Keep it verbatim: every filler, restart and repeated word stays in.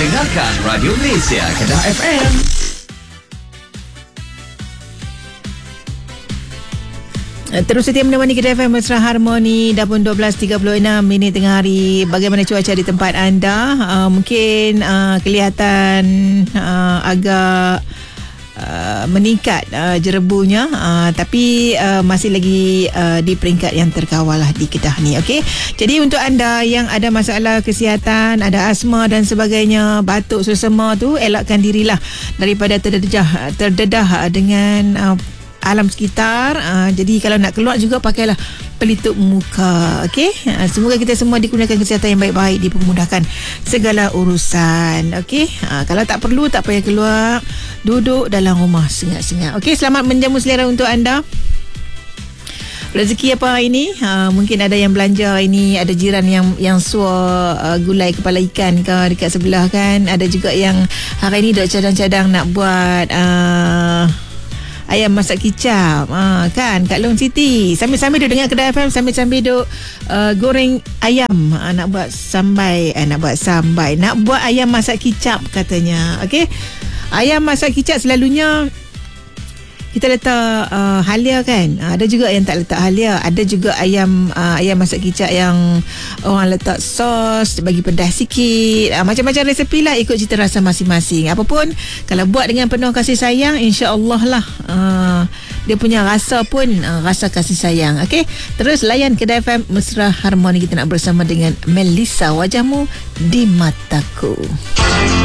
Dengarkan Radio Malaysia Kedah F M. Terus setia menemani Kedah F M Mesra Harmoni. Dah pun dua belas tiga puluh enam minit tengah hari. Bagaimana cuaca di tempat anda? Uh, mungkin uh, kelihatan uh, agak uh, meningkat uh, jerebunya, uh, tapi uh, masih lagi uh, di peringkat yang terkawal lah di Kedah ni. Okey. Jadi untuk anda yang ada masalah kesihatan, ada asma dan sebagainya, batuk, selsema tu, elakkan dirilah daripada terdedah terdedah dengan uh, alam sekitar. Uh, jadi kalau nak keluar juga, pakailah pelitup muka. Okey, uh, semoga kita semua dikurniakan kesihatan yang baik-baik, dipermudahkan segala urusan. Okey, uh, kalau tak perlu, tak payah keluar, duduk dalam rumah sengat-sengat. Okey, selamat menjamu selera untuk anda. Rezeki apa hari ini? Uh, mungkin ada yang belanja ini, ada jiran yang yang suar uh, gulai kepala ikan ke dekat sebelah kan. Ada juga yang hari ini dah cadang-cadang nak buat uh, ayam masak kicap, ha, kan, kat Long City. Sambil-sambil duduk dengar Kedah F M, sambil-sambil duduk uh, goreng ayam, ha, nak buat sambai, eh, nak buat sambai, nak buat ayam masak kicap katanya. Okey, ayam masak kicap selalunya kita letak uh, halia kan. Uh, ada juga yang tak letak halia. Ada juga ayam uh, ayam masak kicap yang orang letak sos, bagi pedas sikit. Uh, macam-macam resepi lah, ikut cita rasa masing-masing. Apapun, kalau buat dengan penuh kasih sayang, insya-Allah lah uh, dia punya rasa pun uh, rasa kasih sayang. Okey, terus layan Kedah F M Mesra Harmoni. Kita nak bersama dengan Melissa, wajahmu di mataku.